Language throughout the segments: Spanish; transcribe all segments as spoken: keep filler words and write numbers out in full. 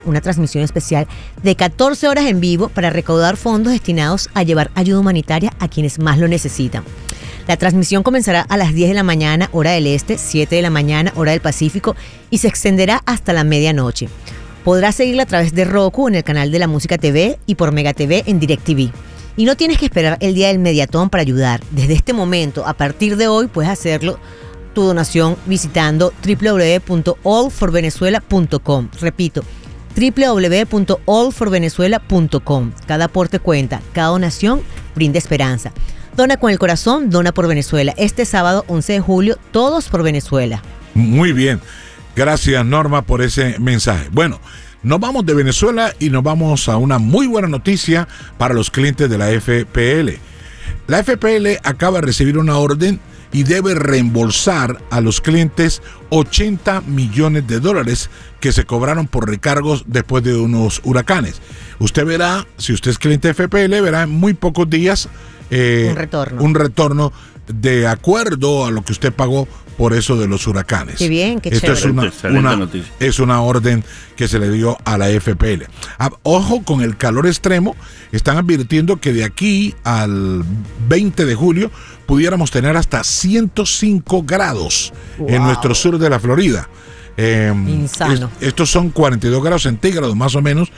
una transmisión especial de catorce horas en vivo para recaudar fondos destinados a llevar ayuda humanitaria a quienes más lo necesitan. La transmisión comenzará a las diez de la mañana, hora del este, siete de la mañana, hora del Pacífico, y se extenderá hasta la medianoche. Podrás seguirla a través de Roku en el canal de La Música T V y por Mega T V en DirecTV. Y no tienes que esperar el día del Mediatón para ayudar. Desde este momento, a partir de hoy, puedes hacerlo tu donación visitando doble u doble u doble u punto all for venezuela punto com. Repito, doble u doble u doble u punto all for venezuela punto com. Cada aporte cuenta, cada donación brinda esperanza. Dona con el corazón, dona por Venezuela. Este sábado once de julio, todos por Venezuela. Muy bien. Gracias, Norma, por ese mensaje. Bueno, nos vamos de Venezuela y nos vamos a una muy buena noticia para los clientes de la F P L. La F P L acaba de recibir una orden y debe reembolsar a los clientes ochenta millones de dólares que se cobraron por recargos después de unos huracanes. Usted verá, si usted es cliente de F P L, verá en muy pocos días eh, un retorno. un retorno de acuerdo a lo que usted pagó por eso de los huracanes. Qué bien, qué Esto chévere. es una, una, es una orden que se le dio a la F P L. Ah, ojo con el calor extremo. Están advirtiendo que de aquí al veinte de julio pudiéramos tener hasta ciento cinco grados wow. en nuestro sur de la Florida. Eh, Insano. Es, estos son cuarenta y dos grados centígrados más o menos.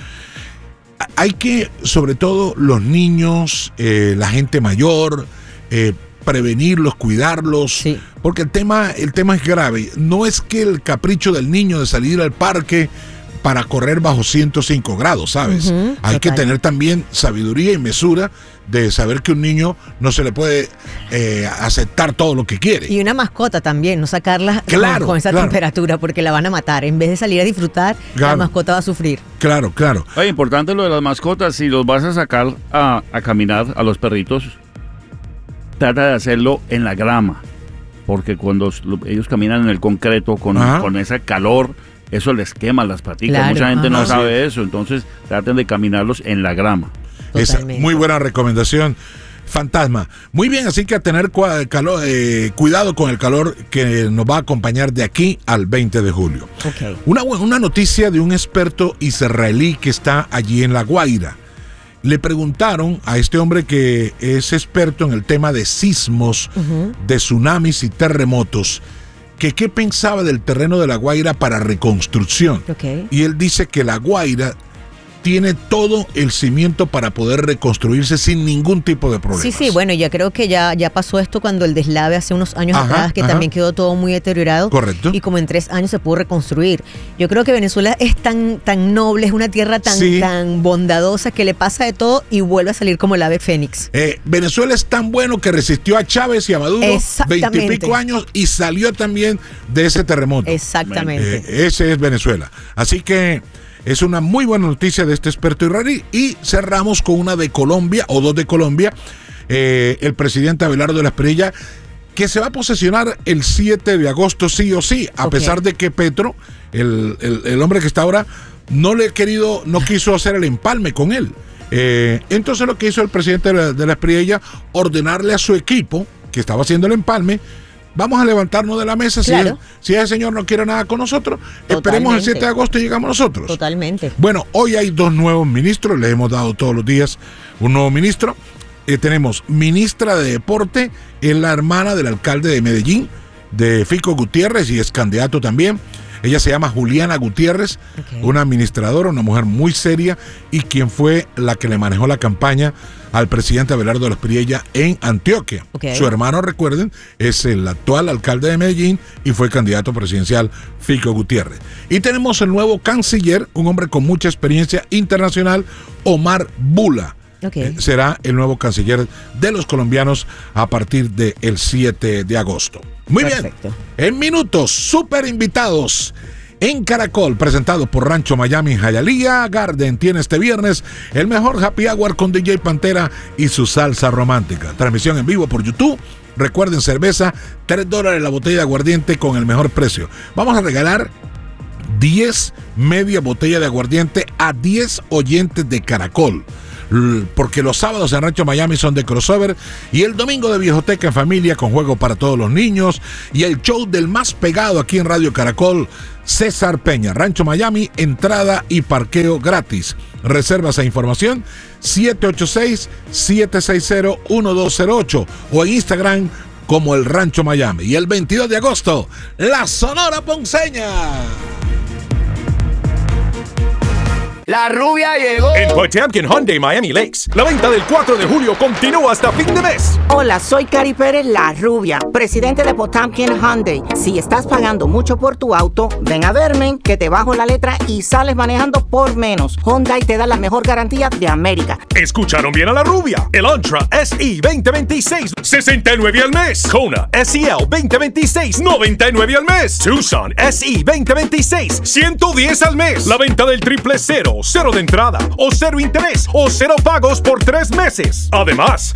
Hay que, sobre todo los niños, eh, la gente mayor, eh, prevenirlos, cuidarlos, sí. porque el tema, el tema es grave. No es que el capricho del niño de salir al parque para correr bajo ciento cinco grados, ¿sabes? Uh-huh, Hay total. que tener también sabiduría y mesura de saber que un niño no se le puede eh, aceptar todo lo que quiere. Y una mascota también, no sacarla claro, con, con esa claro. temperatura, porque la van a matar. En vez de salir a disfrutar, claro. la mascota va a sufrir. Claro, claro. Oye, importante lo de las mascotas, si los vas a sacar a, a caminar a los perritos, trata de hacerlo en la grama, porque cuando ellos caminan en el concreto con, con ese calor, eso les quema las paticas. Claro, mucha gente ajá. no sabe sí. eso, entonces traten de caminarlos en la grama. Esa muy buena recomendación, Fantasma. Muy bien, así que a tener calor, eh, cuidado con el calor que nos va a acompañar de aquí al veinte de julio. Okay. Una, una noticia de un experto israelí que está allí en La Guaira. Le preguntaron a este hombre que es experto en el tema de sismos, uh-huh. de tsunamis y terremotos, que qué pensaba del terreno de La Guaira para reconstrucción. Okay. Y él dice que La Guaira tiene todo el cimiento para poder reconstruirse sin ningún tipo de problema. Sí, sí, bueno, ya creo que ya, ya pasó esto cuando el deslave hace unos años ajá, atrás, que ajá. también quedó todo muy deteriorado. Correcto. Y como en tres años se pudo reconstruir. Yo creo que Venezuela es tan, tan noble, es una tierra tan, sí. tan bondadosa que le pasa de todo y vuelve a salir como el ave fénix. Eh, Venezuela es tan bueno que resistió a Chávez y a Maduro veintipico años y salió también de ese terremoto. Exactamente. Eh, ese es Venezuela. Así que es una muy buena noticia de este experto israelí. Y cerramos con una de Colombia, o dos de Colombia. Eh, el presidente Abelardo de la Espriella, que se va a posesionar el siete de agosto sí o sí, a okay. pesar de que Petro, el, el, el hombre que está ahora, no le he querido, no quiso hacer el empalme con él. Eh, entonces lo que hizo el presidente de la, de la Espriella, ordenarle a su equipo, que estaba haciendo el empalme, vamos a levantarnos de la mesa. Claro. Si, si ese señor no quiere nada con nosotros, totalmente. Esperemos el siete de agosto y llegamos nosotros. Totalmente. Bueno, hoy hay dos nuevos ministros, les hemos dado todos los días un nuevo ministro. Eh, tenemos ministra de Deporte, es la hermana del alcalde de Medellín, de Fico Gutiérrez, y es candidato también. Ella se llama Juliana Gutiérrez, okay. una administradora, una mujer muy seria, y quien fue la que le manejó la campaña al presidente Abelardo de la Espriella en Antioquia. Okay. Su hermano, recuerden, es el actual alcalde de Medellín y fue candidato presidencial, Fico Gutiérrez. Y tenemos el nuevo canciller, un hombre con mucha experiencia internacional, Omar Bula. Okay. Eh, será el nuevo canciller de los colombianos a partir del siete de agosto. Muy Perfecto. bien. En minutos, super invitados en Caracol, presentado por Rancho Miami Hialeah Garden. Tiene este viernes el mejor happy hour con D J Pantera y su salsa romántica. Transmisión en vivo por YouTube. Recuerden, cerveza, tres dólares la botella de aguardiente con el mejor precio. Vamos a regalar diez media botella de aguardiente a diez oyentes de Caracol. porque los sábados en Rancho Miami son de crossover y el domingo de viejoteca en familia con juego para todos los niños y el show del más pegado aquí en Radio Caracol, César Peña. Rancho Miami, entrada y parqueo gratis. Reservas e información siete ocho seis, siete seis cero, uno dos cero ocho o en Instagram como el Rancho Miami. Y el veintidós de agosto, la Sonora Ponceña. La rubia llegó. En Potemkin Hyundai Miami Lakes, la venta del cuatro de julio continúa hasta fin de mes. Hola, soy Cari Pérez, la rubia, presidente de Potemkin Hyundai. Si estás pagando mucho por tu auto, ven a verme, que te bajo la letra y sales manejando por menos. Hyundai te da la mejor garantía de América. Escucharon bien a la rubia. El Antra S E veinte veintiséis, sesenta y nueve al mes. Kona S E L veinte veintiséis, noventa y nueve al mes. Tucson S E veinte veintiséis, ciento diez al mes. La venta del triple cero, cero de entrada, o cero interés, o cero pagos por tres meses. Además,